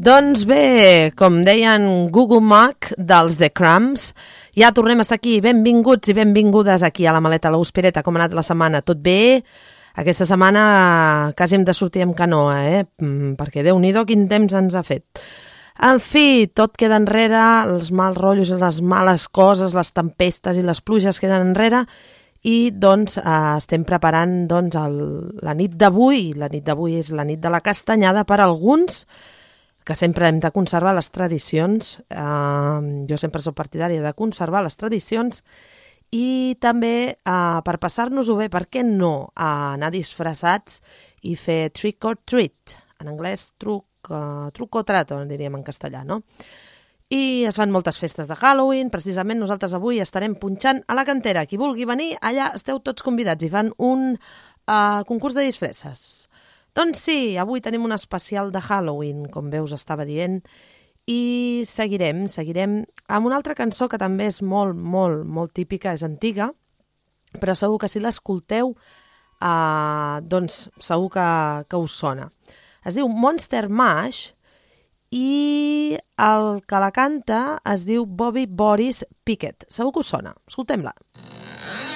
Doncs bé, com deien Google Mac dels The Cramps, ja tornem a estar aquí. Benvinguts i benvingudes aquí a la Maleta, a la Guspireta. Com ha anat la setmana? Tot bé? Aquesta setmana quasi hem de sortir amb canoa, perquè Déu-n'hi-do quin temps ens ha fet. En fi, tot queda enrere, els mals rotllos, les males coses, les tempestes i les pluges queden enrere i doncs estem preparant la nit d'avui. La nit d'avui és la nit de la castanyada per alguns, que sempre hem de conservar les tradicions. Jo sempre soc partidària de conservar les tradicions i també per passar-nos-ho bé, per què no anar disfressats i fer trick or treat, en anglès truc o trato, diríem en castellà, no? I es fan moltes festes de Halloween. Precisament nosaltres avui estarem punxant a la Cantera. Qui vulgui venir, allà esteu tots convidats i fan un concurs de disfresses. Doncs sí, avui tenim un especial de Halloween, com veus estava dient, i seguirem amb una altra cançó que també és molt, molt, molt típica, és antiga, però segur que si l'escolteu, doncs segur que us sona. Es diu Monster Mash i el que la canta es diu Bobby Boris Pickett. Segur que us sona. Escoltem-la.